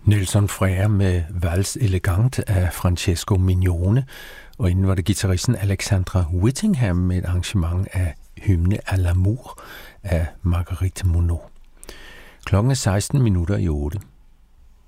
Nelson Freire med Vals Elegant af Francesco Mignone, og inden var det guitaristen Alexandra Whittingham med et arrangement af Hymne à l'amour af Marguerite Monod. Klokken er 16 minutter i 8.